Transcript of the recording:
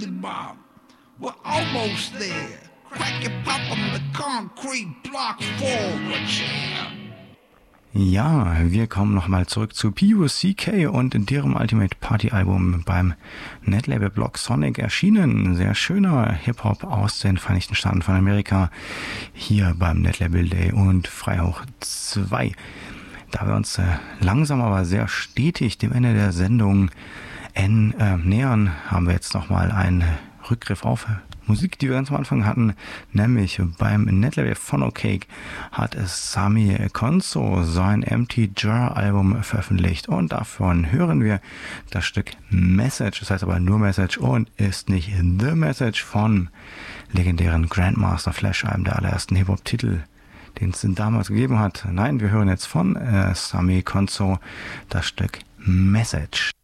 Bob. We're almost there. Crack your pop on the concrete block forward, champ. Ja, wir kommen nochmal zurück zu PUCK und in deren Ultimate Party Album beim Netlabel Block Sonic erschienen. Sehr schöner Hip-Hop aus den Vereinigten Staaten von Amerika hier beim Netlabel Day und Freihauch 2. Da wir uns langsam aber sehr stetig dem Ende der Sendung nähern, haben wir jetzt nochmal einen Rückgriff auf Musik, die wir ganz am Anfang hatten, nämlich beim Netlabel Phonocake hat Sami Konso sein Empty Jar Album veröffentlicht und davon hören wir das Stück Message, das heißt aber nur Message und ist nicht The Message vom legendären Grandmaster Flash, einem der allerersten Hip-Hop-Titel, den es damals gegeben hat. Nein, wir hören jetzt von Sami Konso das Stück Message.